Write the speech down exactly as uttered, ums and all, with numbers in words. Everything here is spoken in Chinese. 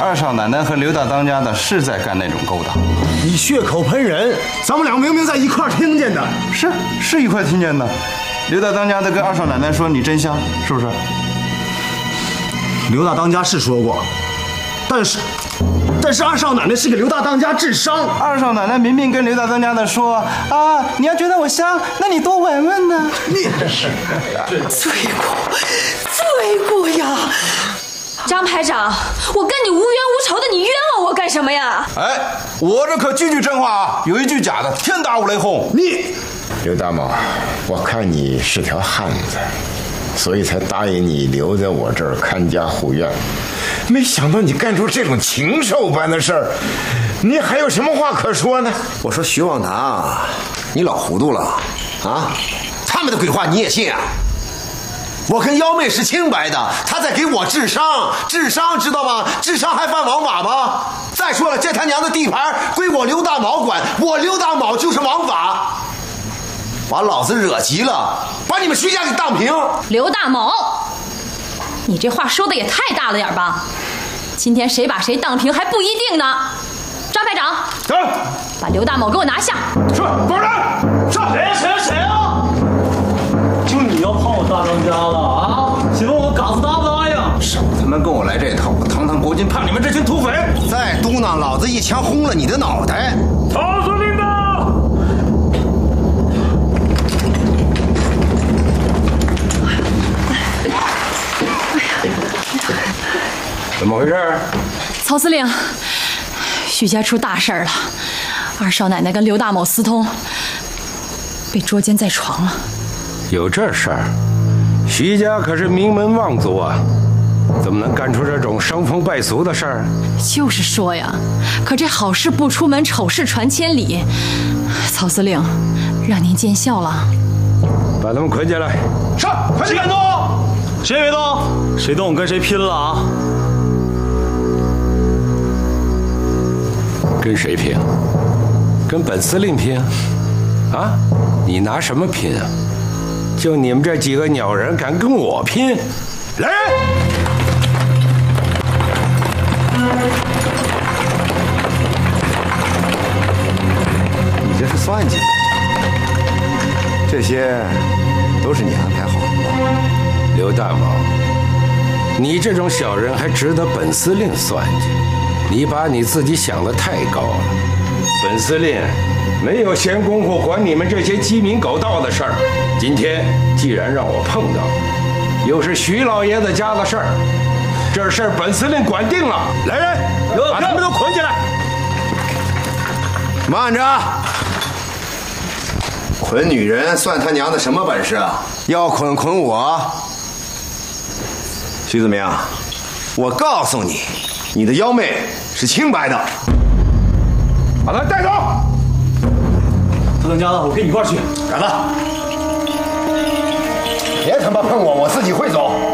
二少奶奶和刘大当家的是在干那种勾当。 你血口喷人，咱们俩明明在一块儿听见的。 是是一块听见的。刘大当家的跟二少奶奶说你真香，是不是？ 刘大当家是说过，但是。 但是二少奶奶是给刘大当家治伤。 二少奶奶明明跟刘大当家的说啊，你要觉得我香，那你多闻闻呢。 你罪过，罪过呀！ 张排长，我跟你无冤无仇的，你冤枉我干什么呀？ 哎，我这可句句真话啊，有一句假的，天打五雷轰。 你， 刘大毛，我看你是条汉子，所以才答应你留在我这儿看家护院。 没想到你干出这种禽兽般的事儿，你还有什么话可说呢？ 我说徐望堂，你老糊涂了啊！他们的鬼话你也信啊？我跟幺妹是清白的，她在给我治伤，治伤知道吗？治伤还犯王法吗？再说了，这他娘的地盘归我刘大毛管，我刘大毛就是王法，把老子惹急了，把你们徐家给荡平。 刘大毛。 你这话说的也太大了点吧！今天谁把谁荡平还不一定呢。张排长， 走， 把刘大某给我拿下。 是，保人，上。谁呀谁呀谁啊？就你要泡我大当家了啊？请问我嘎子搭不搭呀？ 少他妈跟我来这套！堂堂国军怕你们这群土匪！再嘟囔，老子一枪轰了你的脑袋！ 曹司令到！ 怎么回事？ 曹司令，徐家出大事了，二少奶奶跟刘大某私通，被捉奸在床了。 有这事儿？徐家可是名门望族啊，怎么能干出这种伤风败俗的事儿？ 就是说呀，可这好事不出门，丑事传千里。曹司令，让您见笑了。 把他们捆起来。 上，快去别动！谁别动？谁动我跟谁拼了啊！ 跟谁拼？跟本司令拼？啊？你拿什么拼啊？就你们这几个鸟人敢跟我拼？来人！ 你这是算计？这些都是你安排好的吗？ 刘大毛，你这种小人还值得本司令算计？ 你把你自己想得太高了，本司令没有闲工夫管你们这些鸡鸣狗盗的事儿。今天既然让我碰到，又是徐老爷子家的事儿，这事儿本司令管定了。来人，把他们都捆起来！ 慢着，捆女人算他娘的什么本事啊？要捆捆我！徐子明，我告诉你。 你的幺妹是清白的， 把她带走。 大当家的，我跟你一块去。 敢了！别他妈碰我，我自己会走。